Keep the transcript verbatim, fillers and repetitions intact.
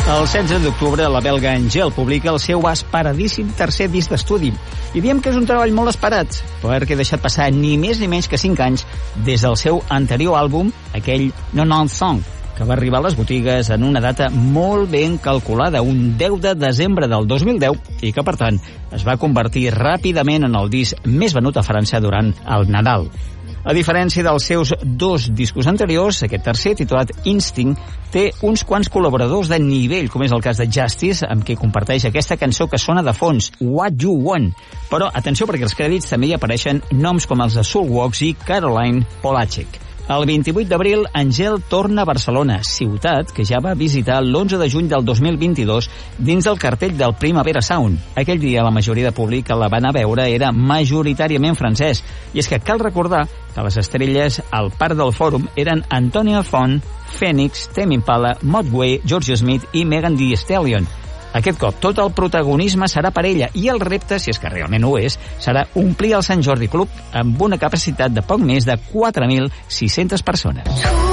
El setze d'octubre, la belga Angèle publica el seu esperadíssim tercer disc d'estudi. I diem que és un treball molt esperat, perquè ha deixat passar ni més ni menys que cinc anys des del seu anterior àlbum, aquell noranta Song, que va arribar a les botigues en una data molt ben calculada, un deu de desembre del dos mil deu, i que, per tant, es va convertir ràpidament en el disc més venut a França durant el Nadal. A diferència dels seus dos discos anteriors, aquest tercer, titulat Instinct, té uns quants col·laboradors de nivell, com és el cas de Justice, amb qui comparteix aquesta cançó que sona de fons, What You Want. Però, atenció, perquè els crèdits també hi apareixen noms com els de Soulworks i Caroline Polachek. El vint-i-vuit d'abril, Angèle torna a Barcelona, ciutat que ja va visitar l'onze de juny del dos mil vint-i-dos dins del cartell del Primavera Sound. Aquell dia la majoria de públic que la van a veure era majoritàriament francès, i és que cal recordar que les estrelles al Parc del Fòrum eren Antonio Font, Phoenix, Tame Impala, Motway, George Smith i Megan Thee Stallion. Aquest cop tot el protagonisme serà per ella, i el repte, si és que realment ho és, serà omplir el Sant Jordi Club amb una capacitat de poc més de quatre mil sis-centes persones.